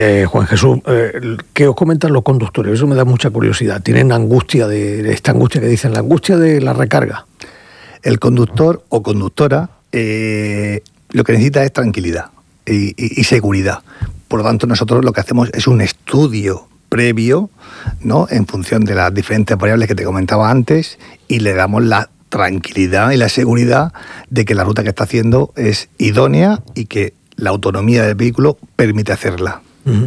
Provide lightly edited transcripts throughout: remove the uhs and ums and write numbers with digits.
Juan Jesús, ¿qué os comentan los conductores? Eso me da mucha curiosidad. ¿Tienen angustia esta angustia que dicen, la angustia de la recarga? El conductor o conductora lo que necesita es tranquilidad y seguridad. Por lo tanto, nosotros lo que hacemos es un estudio previo, ¿no?, en función de las diferentes variables que te comentaba antes, y le damos la tranquilidad y la seguridad de que la ruta que está haciendo es idónea y que la autonomía del vehículo permite hacerla.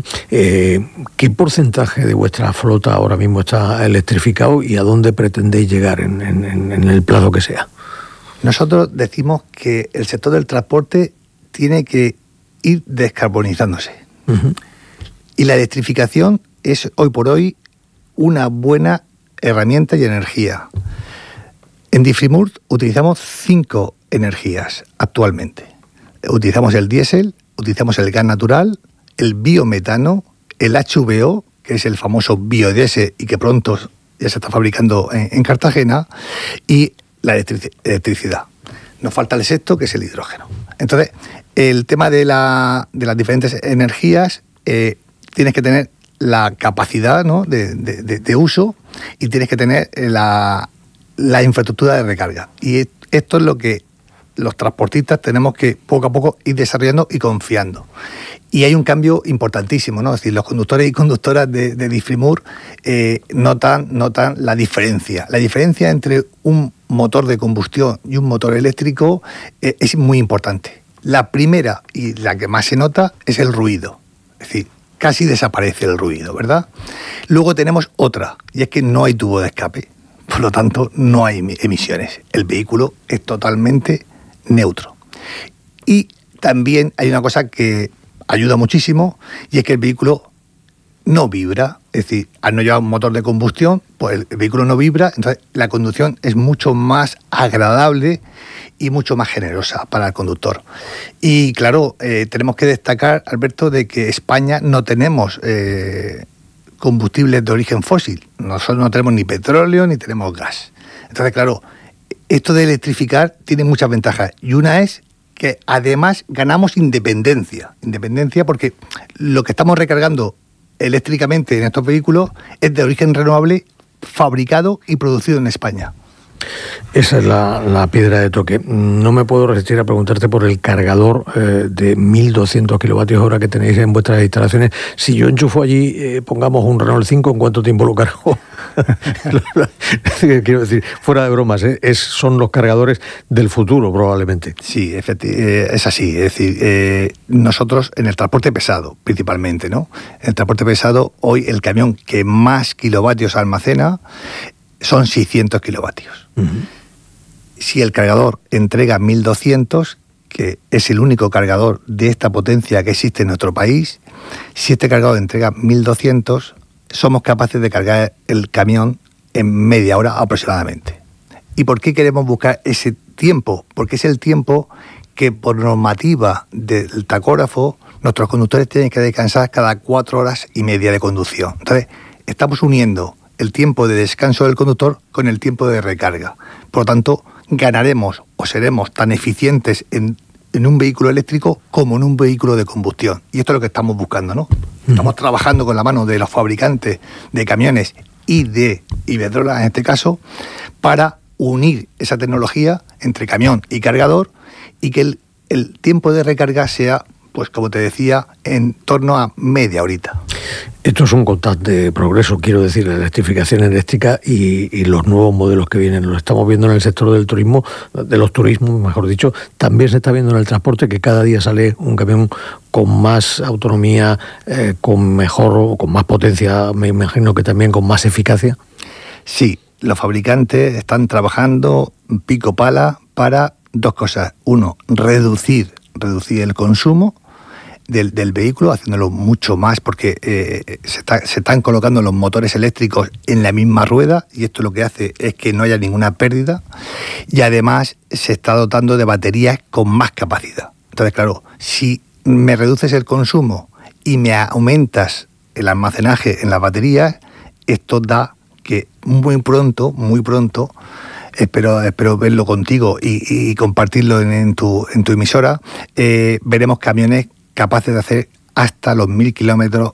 ¿Qué porcentaje de vuestra flota ahora mismo está electrificado y a dónde pretendéis llegar en el plazo que sea? Nosotros decimos que el sector del transporte tiene que ir descarbonizándose. Y la electrificación es hoy por hoy una buena herramienta y energía. En Difrimur utilizamos 5 energías actualmente. Utilizamos el diésel, utilizamos el gas natural, el biometano, el HVO, que es el famoso biodiesel y que pronto ya se está fabricando en Cartagena, y la electricidad. Nos falta el sexto, que es el hidrógeno. Entonces, el tema de las diferentes energías, tienes que tener la capacidad, ¿no?, de uso, y tienes que tener la infraestructura de recarga. Y esto es lo que los transportistas tenemos que poco a poco ir desarrollando y confiando. Y hay un cambio importantísimo, ¿no? Es decir, los conductores y conductoras de Difrimur notan la diferencia. La diferencia entre un motor de combustión y un motor eléctrico es muy importante. La primera y la que más se nota es el ruido. Es decir, casi desaparece el ruido, ¿verdad? Luego tenemos otra, y es que no hay tubo de escape. Por lo tanto, no hay emisiones. El vehículo es totalmente neutro. Y también hay una cosa que ayuda muchísimo, y es que el vehículo no vibra. Es decir, al no llevar un motor de combustión, pues el vehículo no vibra, entonces la conducción es mucho más agradable y mucho más generosa para el conductor. Y claro, tenemos que destacar, Alberto, de que España no tenemos combustibles de origen fósil. Nosotros no tenemos ni petróleo ni tenemos gas. Entonces, claro, esto de electrificar tiene muchas ventajas, y una es que además ganamos independencia porque lo que estamos recargando eléctricamente en estos vehículos es de origen renovable, fabricado y producido en España. Esa es la piedra de toque. No me puedo resistir a preguntarte por el cargador de 1.200 kilovatios hora que tenéis en vuestras instalaciones. Si yo enchufo allí, pongamos un Renault 5, ¿en cuánto tiempo lo cargo? Quiero decir, fuera de bromas, son los cargadores del futuro, probablemente. Sí, es así. Es decir, nosotros en el transporte pesado, principalmente, ¿no? En el transporte pesado, hoy el camión que más kilovatios almacena son 600 kilovatios. Si el cargador entrega 1.200, que es el único cargador de esta potencia que existe en nuestro país, si este cargador entrega 1.200, somos capaces de cargar el camión en media hora aproximadamente. ¿Y por qué queremos buscar ese tiempo? Porque es el tiempo que por normativa del tacógrafo nuestros conductores tienen que descansar cada 4 horas y media de conducción. Entonces, estamos uniendo el tiempo de descanso del conductor con el tiempo de recarga. Por lo tanto, ganaremos o seremos tan eficientes en un vehículo eléctrico como en un vehículo de combustión. Y esto es lo que estamos buscando, ¿no? Estamos trabajando con la mano de los fabricantes de camiones y de Iberdrola, en este caso, para unir esa tecnología entre camión y cargador, y que el tiempo de recarga sea, pues como te decía, en torno a media horita. Esto es un constante progreso, quiero decir, la electrificación eléctrica y los nuevos modelos que vienen. Lo estamos viendo en el sector del turismo, de los turismos, mejor dicho. También se está viendo en el transporte, que cada día sale un camión con más autonomía, con más potencia, me imagino que también con más eficacia. Sí, los fabricantes están trabajando pico pala para 2 cosas. Uno, reducir el consumo del vehículo, haciéndolo mucho más, porque se están colocando los motores eléctricos en la misma rueda, y esto lo que hace es que no haya ninguna pérdida, y además se está dotando de baterías con más capacidad. Entonces, claro, si me reduces el consumo y me aumentas el almacenaje en las baterías, esto da que muy pronto, espero verlo contigo y compartirlo en tu emisora, veremos camiones capaces de hacer hasta los 1000 kilómetros